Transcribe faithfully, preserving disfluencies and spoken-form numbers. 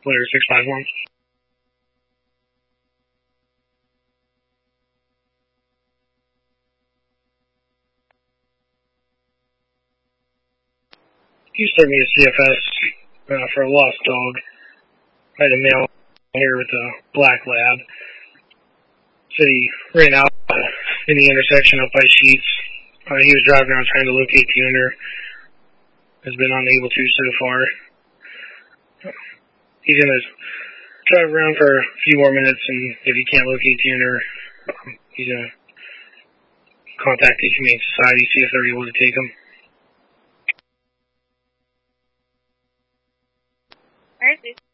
Blair six five one. You sent me a C F S uh, for a lost dog. I had a male here with a black lab. Said he ran out uh, in the intersection up by Sheets. Uh, he was driving around trying to locate the owner. Has been unable to so far. He's going to drive around for a few more minutes, and if he can't locate the owner, he's going to contact the Humane Society, see if they're able to take him. Alright,